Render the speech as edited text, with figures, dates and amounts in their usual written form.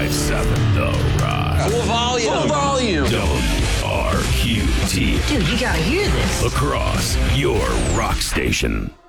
105.7 The Rock. Full volume. Full volume. WRQT. Dude, you gotta hear this. Across your rock station.